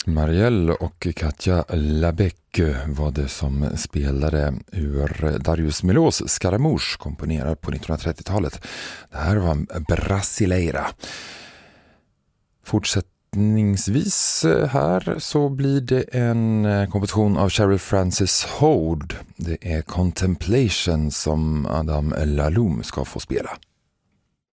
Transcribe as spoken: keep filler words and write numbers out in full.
Marielle och Katja Labec var det som spelade ur Darius Milhaus Scaramouche, komponerad på nittonhundratrettiotalet. Det här var Brasileira. Fortsättningsvis här så blir det en komposition av Cheryl Francis Hode. Det är Contemplation som Adam Laloum ska få spela.